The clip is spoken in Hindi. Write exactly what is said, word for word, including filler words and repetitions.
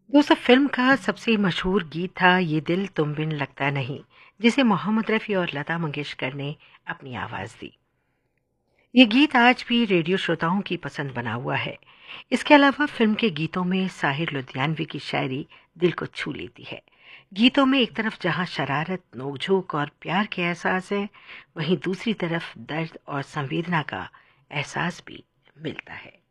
दोस्तों, फ़िल्म का सबसे मशहूर गीत था ये दिल तुम बिन लगता नहीं, जिसे मोहम्मद रफ़ी और लता मंगेशकर ने अपनी आवाज़ दी। ये गीत आज भी रेडियो श्रोताओं की पसंद बना हुआ है। इसके अलावा फ़िल्म के गीतों में साहिर लुधियानवी की शायरी दिल को छू लेती है। गीतों में एक तरफ जहाँ शरारत, नोक-झोंक और प्यार के एहसास है, वहीं दूसरी तरफ दर्द और संवेदना का एहसास भी मिलता है।